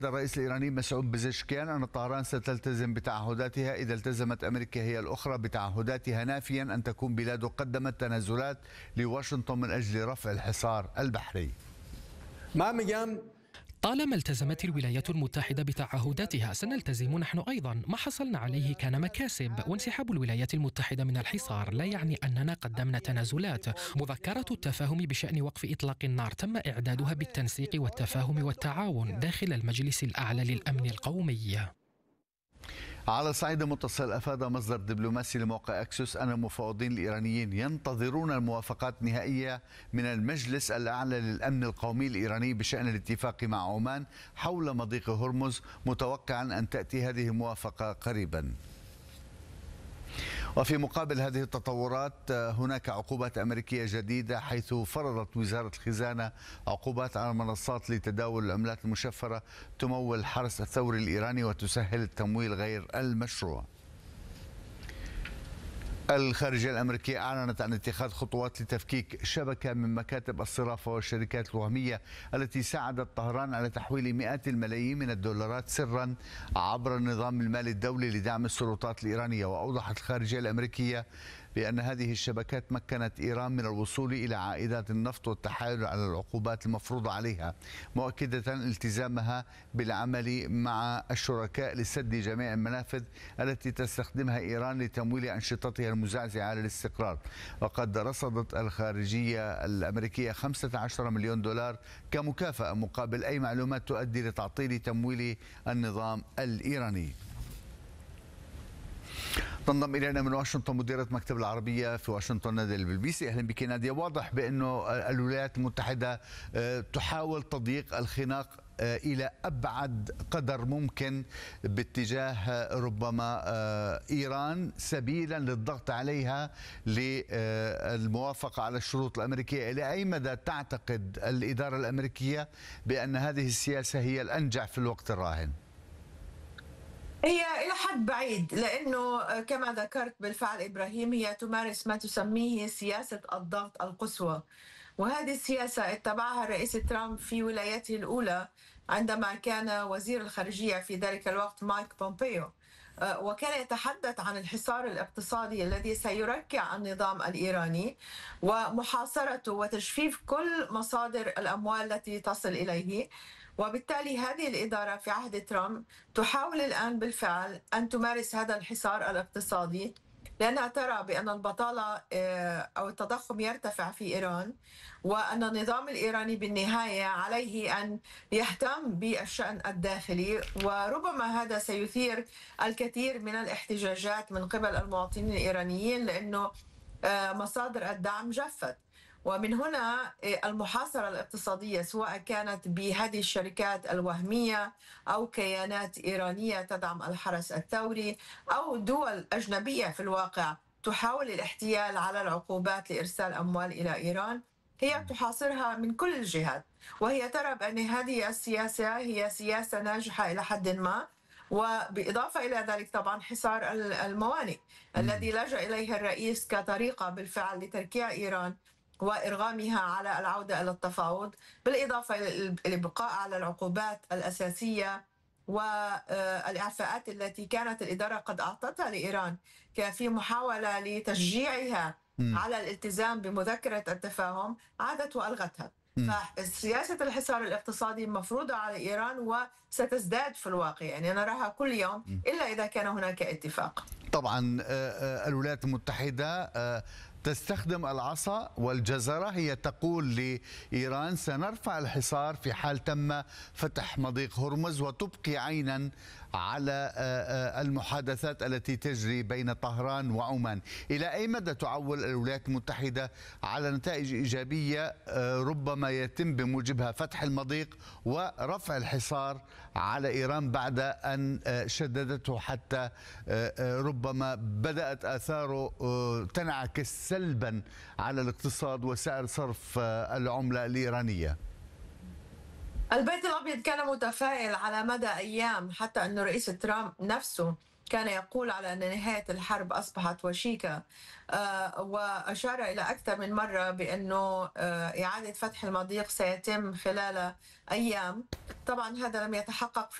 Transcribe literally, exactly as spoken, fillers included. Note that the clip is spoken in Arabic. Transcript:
الرئيس الإيراني مسعود بزشكيان أن طهران ستلتزم بتعهداتها إذا التزمت أمريكا هي الأخرى بتعهداتها، نافيا أن تكون بلاده قدمت تنازلات لواشنطن من أجل رفع الحصار البحري. ما میگم طالما التزمت الولايات المتحدة بتعهداتها سنلتزم نحن أيضا. ما حصلنا عليه كان مكاسب، وانسحاب الولايات المتحدة من الحصار لا يعني أننا قدمنا تنازلات. مذكرة التفاهم بشأن وقف إطلاق النار تم إعدادها بالتنسيق والتفاهم والتعاون داخل المجلس الأعلى للأمن القومي. على الصعيد المتصل، أفاد مصدر دبلوماسي لموقع أكسوس أن المفاوضين الإيرانيين ينتظرون الموافقات النهائية من المجلس الأعلى للأمن القومي الإيراني بشأن الاتفاق مع عمان حول مضيق هرمز، متوقعا أن تأتي هذه الموافقة قريبا. وفي مقابل هذه التطورات هناك عقوبات أمريكية جديدة، حيث فرضت وزارة الخزانة عقوبات على المنصات لتداول العملات المشفرة تمول الحرس الثوري الإيراني وتسهل التمويل غير المشروع. الخارجية الأمريكية أعلنت عن اتخاذ خطوات لتفكيك شبكة من مكاتب الصرافة والشركات الوهمية التي ساعدت طهران على تحويل مئات الملايين من الدولارات سرا عبر النظام المالي الدولي لدعم السلطات الإيرانية. وأوضحت الخارجية الأمريكية بأن هذه الشبكات مكنت إيران من الوصول إلى عائدات النفط والتحايل على العقوبات المفروضة عليها، مؤكدة التزامها بالعمل مع الشركاء لسد جميع المنافذ التي تستخدمها إيران لتمويل أنشطتها المزعزعة على الاستقرار. وقد رصدت الخارجية الأمريكية خمسة عشر مليون دولار كمكافأة مقابل أي معلومات تؤدي لتعطيل تمويل النظام الإيراني. تنضم الينا من واشنطن مديرة مكتب العربية في واشنطن نادية البلبيسي. اهلا بك نادية. واضح بانه الولايات المتحدة تحاول تضييق الخناق الى ابعد قدر ممكن باتجاه ربما ايران سبيلا للضغط عليها للموافقة على الشروط الامريكية. الى اي مدى تعتقد الادارة الامريكية بان هذه السياسة هي الانجع في الوقت الراهن؟ هي إلى حد بعيد، لأنه كما ذكرت بالفعل إبراهيم هي تمارس ما تسميه سياسة الضغط القصوى، وهذه السياسة اتبعها الرئيس ترامب في ولايته الأولى عندما كان وزير الخارجية في ذلك الوقت مايك بومبيو، وكان يتحدث عن الحصار الاقتصادي الذي سيركع النظام الإيراني ومحاصرته وتجفيف كل مصادر الأموال التي تصل إليه. وبالتالي هذه الإدارة في عهد ترامب تحاول الآن بالفعل أن تمارس هذا الحصار الاقتصادي، لأنها ترى بأن البطالة أو التضخم يرتفع في إيران، وأن النظام الإيراني بالنهاية عليه أن يهتم بالشأن الداخلي، وربما هذا سيثير الكثير من الاحتجاجات من قبل المواطنين الإيرانيين لأنه مصادر الدعم جفت. ومن هنا المحاصرة الاقتصادية سواء كانت بهذه الشركات الوهمية أو كيانات إيرانية تدعم الحرس الثوري أو دول أجنبية في الواقع تحاول الاحتيال على العقوبات لإرسال أموال إلى إيران، هي تحاصرها من كل الجهات، وهي ترى بأن هذه السياسة هي سياسة ناجحة إلى حد ما. وبإضافة إلى ذلك طبعا حصار الموانئ الذي لجأ إليه الرئيس كطريقة بالفعل لتركيع إيران وإرغامها على العودة إلى التفاوض، بالإضافة إلى الإبقاء على العقوبات الأساسية والإعفاءات التي كانت الإدارة قد أعطتها لإيران في محاولة لتشجيعها على الالتزام بمذكرة التفاهم، عادت وألغتها. فسياسة الحصار الاقتصادي مفروضة على إيران وستزداد في الواقع، يعني نراها كل يوم إلا إذا كان هناك اتفاق. طبعا الولايات المتحدة تستخدم العصا والجزرة، هي تقول لإيران سنرفع الحصار في حال تم فتح مضيق هرمز، وتبقي عينا على المحادثات التي تجري بين طهران وعمان. إلى أي مدى تعول الولايات المتحدة على نتائج إيجابية ربما يتم بموجبها فتح المضيق ورفع الحصار على إيران بعد أن شددته حتى ربما بدأت آثاره تنعكس سلبا على الاقتصاد وسعر صرف العملة الإيرانية؟ البيت الأبيض كان متفائل على مدى أيام، حتى أن رئيس ترامب نفسه كان يقول على أن نهاية الحرب أصبحت وشيكة، وأشار إلى أكثر من مرة بأنه إعادة فتح المضيق سيتم خلال أيام. طبعا هذا لم يتحقق في